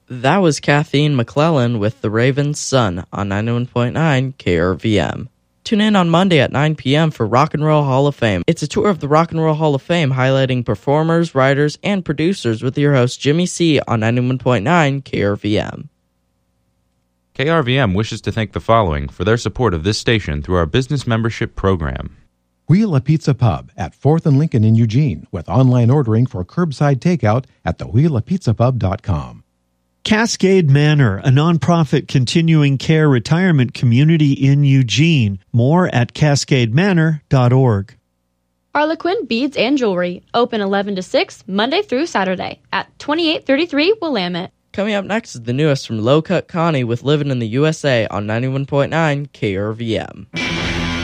That was Kathleen McClellan with The Raven's Son on 91.9 KRVM. Tune in on Monday at 9 p.m. for Rock and Roll Hall of Fame. It's a tour of the Rock and Roll Hall of Fame highlighting performers, writers, and producers with your host Jimmy C. on 91.9 KRVM. KRVM wishes to thank the following for their support of this station through our business membership program. Wheel a Pizza Pub at 4th and Lincoln in Eugene with online ordering for curbside takeout at thewheelapizzapub.com. Cascade Manor, a nonprofit continuing care retirement community in Eugene. More at cascademanor.org. Harlequin Beads and Jewelry, open 11 to 6, Monday through Saturday, at 2833 Willamette. Coming up next is the newest from Low Cut Connie with Living in the USA on 91.9 KRVM.